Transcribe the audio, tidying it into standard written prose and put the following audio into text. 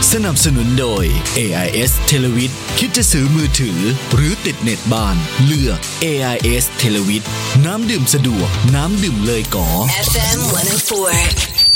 สนับสนุนโดย AIS Televid คิดจะซื้อมือถือหรือติดเน็ตบ้านเลือก AIS Televid น้ำดื่มสะดวกน้ำดื่มเลยก๋อ FM 104